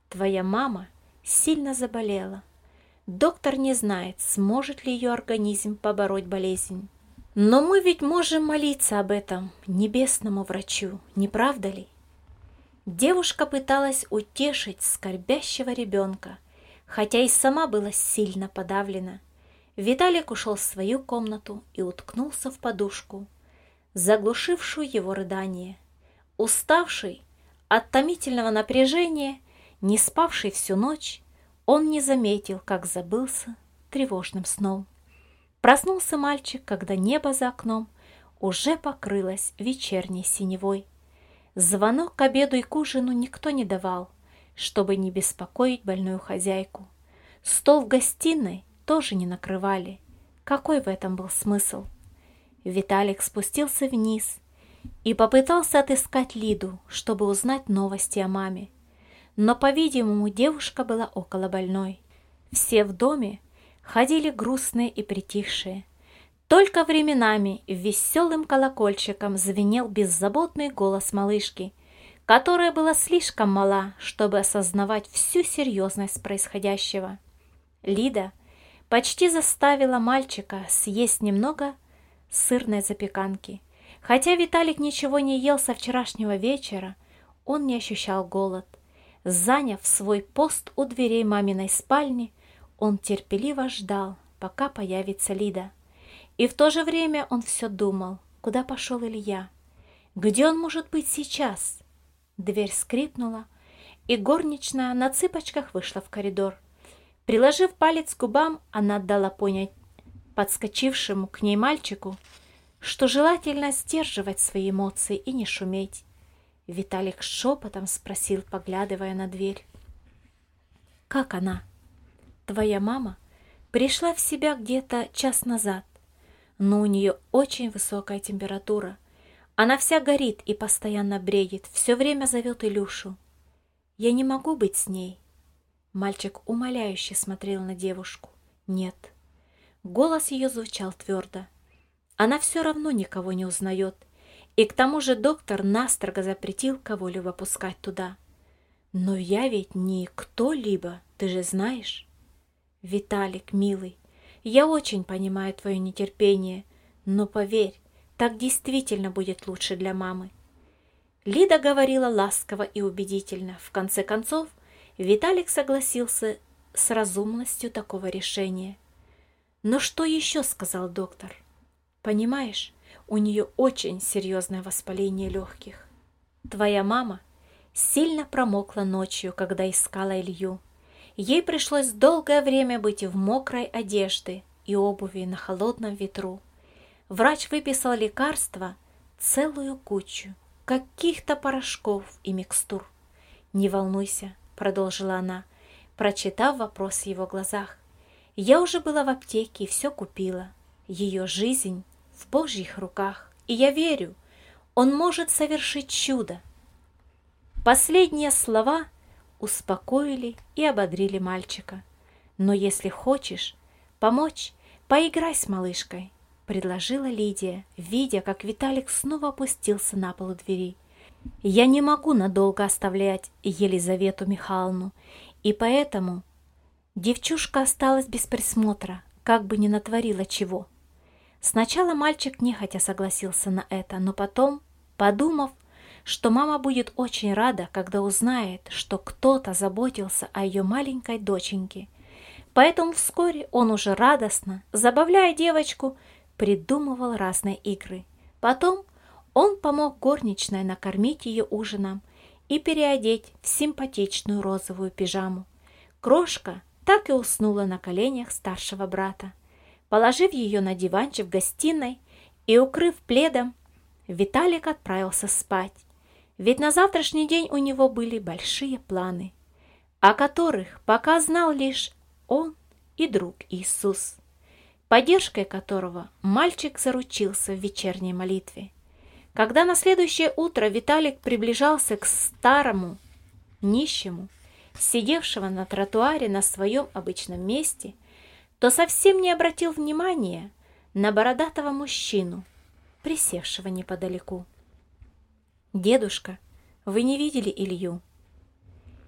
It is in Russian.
Твоя мама сильно заболела. Доктор не знает, сможет ли ее организм побороть болезнь. Но мы ведь можем молиться об этом небесному врачу, не правда ли? Девушка пыталась утешить скорбящего ребенка, хотя и сама была сильно подавлена. Виталик ушел в свою комнату и уткнулся в подушку, заглушившую его рыдание. Уставший от томительного напряжения, не спавший всю ночь, он не заметил, как забылся тревожным сном. Проснулся мальчик, когда небо за окном уже покрылось вечерней синевой. Звонок к обеду и к ужину никто не давал, чтобы не беспокоить больную хозяйку. Стол в гостиной тоже не накрывали. Какой в этом был смысл? Виталик спустился вниз и попытался отыскать Лиду, чтобы узнать новости о маме. Но, по-видимому, девушка была около больной. Все в доме ходили грустные и притихшие. Только временами веселым колокольчиком звенел беззаботный голос малышки, которая была слишком мала, чтобы осознавать всю серьезность происходящего. Лида почти заставила мальчика съесть немного сырной запеканки. Хотя Виталик ничего не ел со вчерашнего вечера, он не ощущал голод. Заняв свой пост у дверей маминой спальни, он терпеливо ждал, пока появится Лида. И в то же время он все думал, куда пошел Илья, где он может быть сейчас. Дверь скрипнула, и горничная на цыпочках вышла в коридор. Приложив палец к губам, она дала понять подскочившему к ней мальчику, что желательно сдерживать свои эмоции и не шуметь. Виталик шепотом спросил, поглядывая на дверь: «Как она?» «Твоя мама пришла в себя где-то час назад, но у нее очень высокая температура. Она вся горит и постоянно бредит, все время зовет Илюшу. Я не могу быть с ней». Мальчик умоляюще смотрел на девушку. «Нет». Голос ее звучал твердо. «Она все равно никого не узнает, и к тому же доктор настрого запретил кого-либо пускать туда. Но я ведь не кто-либо, ты же знаешь». «Виталик, милый, я очень понимаю твое нетерпение, но поверь, так действительно будет лучше для мамы». Лида говорила ласково и убедительно. В конце концов, Виталик согласился с разумностью такого решения. «Но что еще?» — сказал доктор. «Понимаешь, у нее очень серьезное воспаление легких. Твоя мама сильно промокла ночью, когда искала Илью. Ей пришлось долгое время быть в мокрой одежде и обуви на холодном ветру. Врач выписал лекарства, целую кучу, каких-то порошков и микстур. «Не волнуйся», — продолжила она, прочитав вопрос в его глазах. «Я уже была в аптеке и все купила. Ее жизнь в Божьих руках, и я верю, он может совершить чудо». Последние слова успокоили и ободрили мальчика. «Но если хочешь помочь, поиграй с малышкой», — предложила Лидия, видя, как Виталик снова опустился на пол у двери. «Я не могу надолго оставлять Елизавету Михайловну, и поэтому девчушка осталась без присмотра, как бы ни натворила чего». Сначала мальчик нехотя согласился на это, но потом, подумав, что мама будет очень рада, когда узнает, что кто-то заботился о ее маленькой доченьке. Поэтому вскоре он уже радостно, забавляя девочку, придумывал разные игры. Потом он помог горничной накормить ее ужином и переодеть в симпатичную розовую пижаму. Крошка так и уснула на коленях старшего брата. Положив ее на диванчик в гостиной и укрыв пледом, Виталик отправился спать. Ведь на завтрашний день у него были большие планы, о которых пока знал лишь он и друг Иисус, поддержкой которого мальчик заручился в вечерней молитве. Когда на следующее утро Виталик приближался к старому нищему, сидевшего на тротуаре на своем обычном месте, то совсем не обратил внимания на бородатого мужчину, присевшего неподалеку. «Дедушка, вы не видели Илью?»